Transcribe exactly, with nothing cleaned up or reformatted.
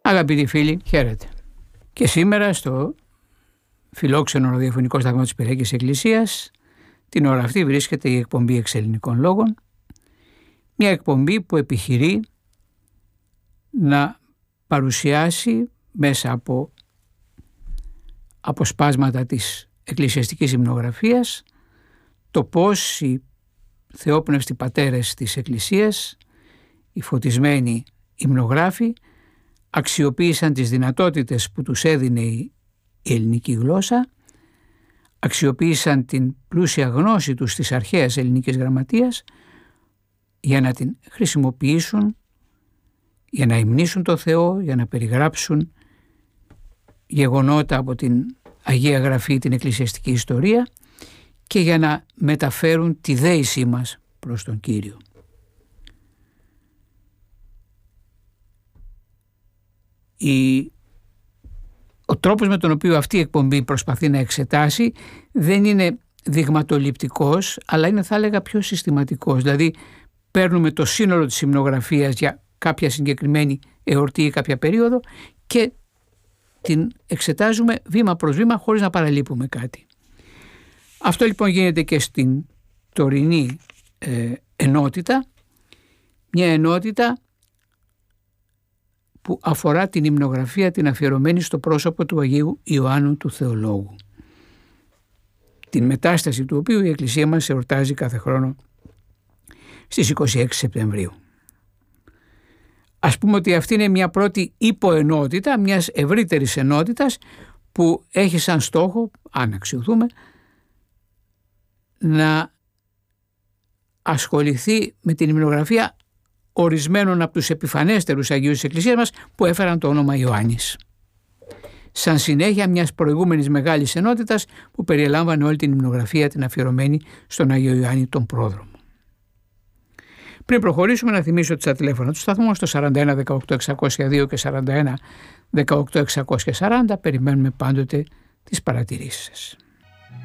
Αγαπητοί φίλοι, χαίρετε. Και σήμερα στο φιλόξενο ραδιοφωνικό σταθμό της Πυριακής Εκκλησίας, την ώρα αυτή βρίσκεται η εκπομπή Εξελληνικών Λόγων, μια εκπομπή που επιχειρεί να παρουσιάσει μέσα από αποσπάσματα της εκκλησιαστικής υμνογραφίας το πώς οι θεόπνευστοι πατέρες της Εκκλησίας, οι φωτισμένοι υμνογράφοι, αξιοποίησαν τις δυνατότητες που τους έδινε η ελληνική γλώσσα, αξιοποίησαν την πλούσια γνώση τους της αρχαίας ελληνικής γραμματείας για να την χρησιμοποιήσουν, για να υμνήσουν το Θεό, για να περιγράψουν γεγονότα από την Αγία Γραφή, την εκκλησιαστική ιστορία και για να μεταφέρουν τη δέησή μας προς τον Κύριο. Η... Ο τρόπος με τον οποίο αυτή η εκπομπή προσπαθεί να εξετάσει δεν είναι δειγματοληπτικός, αλλά είναι, θα έλεγα, πιο συστηματικός. Δηλαδή παίρνουμε το σύνολο της υμνογραφίας για κάποια συγκεκριμένη εορτή ή κάποια περίοδο και την εξετάζουμε βήμα προς βήμα χωρίς να παραλείπουμε κάτι. Αυτό λοιπόν γίνεται και στην τωρινή ε, ενότητα, μια ενότητα που αφορά την υμνογραφία την αφιερωμένη στο πρόσωπο του Αγίου Ιωάννου του Θεολόγου, την μετάσταση του οποίου η Εκκλησία μας εορτάζει κάθε χρόνο στις είκοσι έξι Σεπτεμβρίου. Ας πούμε ότι αυτή είναι μια πρώτη υποενότητα μιας ευρύτερης ενότητας που έχει σαν στόχο, αν αξιωθούμε, να ασχοληθεί με την υμνογραφία ορισμένων από τους επιφανέστερους Αγίους της Εκκλησίας μας που έφεραν το όνομα Ιωάννης, σαν συνέχεια μιας προηγούμενης μεγάλης ενότητας που περιελάμβανε όλη την υμνογραφία την αφιερωμένη στον Άγιο Ιωάννη τον Πρόδρομο. Πριν προχωρήσουμε, να θυμίσω ότι στα τηλέφωνα του σταθμού στο σαράντα ένα δεκαοκτώ εξακόσια δύο και σαράντα ένα δεκαοκτώ εξακόσια σαράντα περιμένουμε πάντοτε τις παρατηρήσεις σας.